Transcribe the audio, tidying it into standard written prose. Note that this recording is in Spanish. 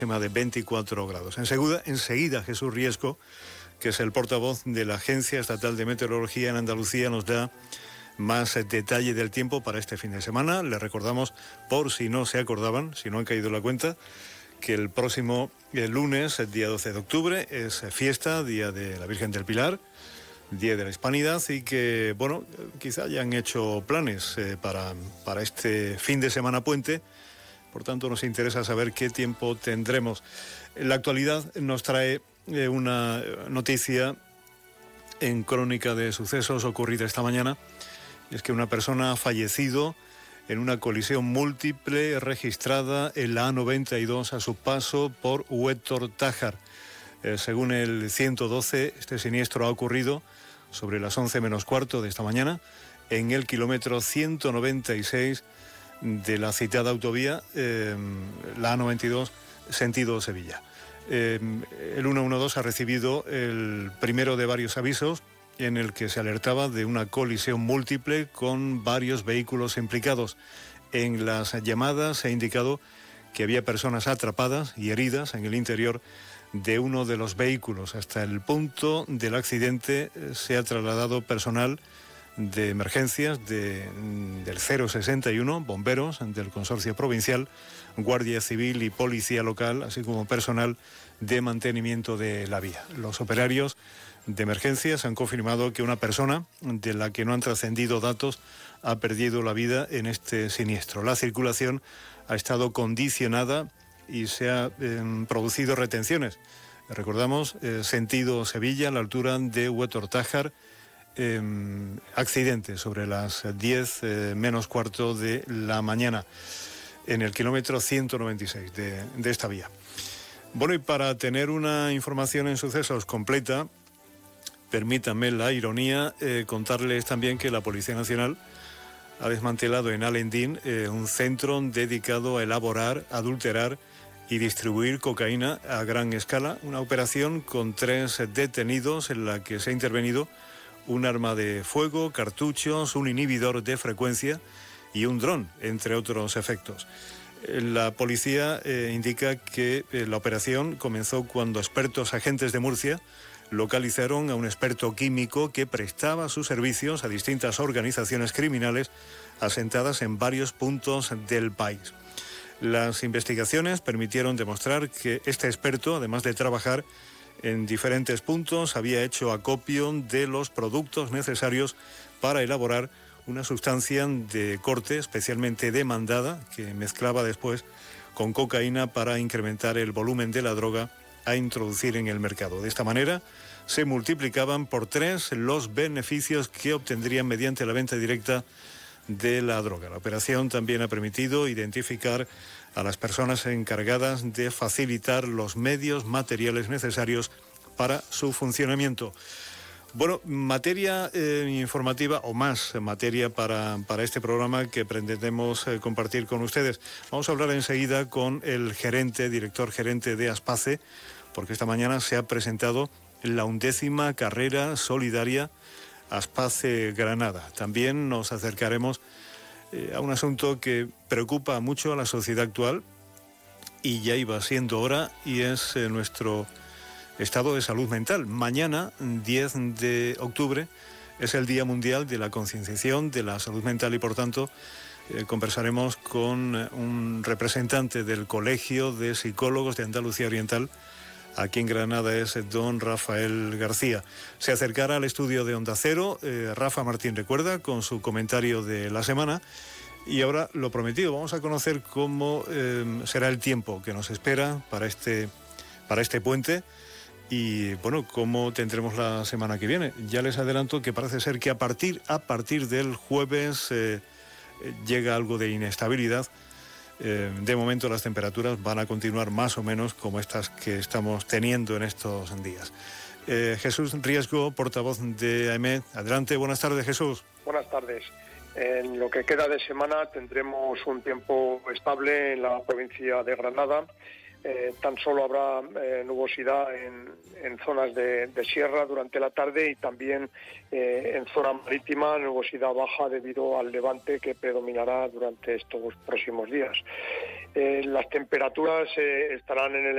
de 24 grados. Enseguida Jesús Riesco, que es el portavoz de la Agencia Estatal de Meteorología en Andalucía, nos da más detalle del tiempo para este fin de semana. Les recordamos, por si no se acordaban, si no han caído en la cuenta, que el próximo lunes, el día 12 de octubre, es fiesta, Día de la Virgen del Pilar, Día de la Hispanidad, y que, bueno, quizá hayan hecho planes para este fin de semana puente. Por tanto, nos interesa saber qué tiempo tendremos. La actualidad nos trae una noticia en Crónica de Sucesos ocurrida esta mañana. Es que una persona ha fallecido en una colisión múltiple registrada en la A92 a su paso por Huétor Tájar. Según el 112, este siniestro ha ocurrido sobre las 11 menos cuarto de esta mañana en el kilómetro 196 de la citada autovía, la A92, sentido Sevilla. El 112 ha recibido el primero de varios avisos en el que se alertaba de una colisión múltiple con varios vehículos implicados. En las llamadas se ha indicado que había personas atrapadas y heridas en el interior de uno de los vehículos. Hasta el punto del accidente se ha trasladado personal de emergencias del 061, bomberos del consorcio provincial, Guardia Civil y Policía Local, así como personal de mantenimiento de la vía. Los operarios de emergencias han confirmado que una persona, de la que no han trascendido datos, ha perdido la vida en este siniestro. La circulación ha estado condicionada y se han producido retenciones. Recordamos, sentido Sevilla, a la altura de Huétor Tájar, accidente sobre las 10 menos cuarto de la mañana en el kilómetro 196 de esta vía. Bueno, y para tener una información en sucesos completa, permítanme la ironía, contarles también que la Policía Nacional ha desmantelado en Alendín un centro dedicado a elaborar, adulterar y distribuir cocaína a gran escala, una operación con 3 detenidos en la que se ha intervenido un arma de fuego, cartuchos, un inhibidor de frecuencia y un dron, entre otros efectos. La policía indica que la operación comenzó cuando expertos agentes de Murcia localizaron a un experto químico que prestaba sus servicios a distintas organizaciones criminales asentadas en varios puntos del país. Las investigaciones permitieron demostrar que este experto, además de trabajar en diferentes puntos, había hecho acopio de los productos necesarios para elaborar una sustancia de corte especialmente demandada que mezclaba después con cocaína para incrementar el volumen de la droga a introducir en el mercado. De esta manera se multiplicaban por 3 los beneficios que obtendrían mediante la venta directa de la droga. La operación también ha permitido identificar a las personas encargadas de facilitar los medios materiales necesarios para su funcionamiento. Bueno, materia informativa o más materia para este programa que pretendemos compartir con ustedes. Vamos a hablar enseguida con el director gerente de Aspace, porque esta mañana se ha presentado la 11ª carrera solidaria Aspace Granada. También nos acercaremos a un asunto que preocupa mucho a la sociedad actual y ya iba siendo hora, y es nuestro estado de salud mental. Mañana, 10 de octubre, es el Día Mundial de la Concienciación de la Salud Mental y, por tanto, conversaremos con un representante del Colegio de Psicólogos de Andalucía Oriental. Aquí en Granada es don Rafael García. Se acercará al estudio de Onda Cero, Rafa Martín Recuerda, con su comentario de la semana. Y ahora, lo prometido, vamos a conocer cómo será el tiempo que nos espera para este puente y, bueno, cómo tendremos la semana que viene. Ya les adelanto que parece ser que a partir del jueves llega algo de inestabilidad. De momento las temperaturas van a continuar más o menos como estas que estamos teniendo en estos días. Jesús Riesgo, portavoz de AEMET. Adelante, buenas tardes, Jesús. Buenas tardes. En lo que queda de semana tendremos un tiempo estable en la provincia de Granada. Tan solo habrá nubosidad en zonas de sierra durante la tarde y también en zona marítima nubosidad baja debido al levante que predominará durante estos próximos días. Las temperaturas estarán en el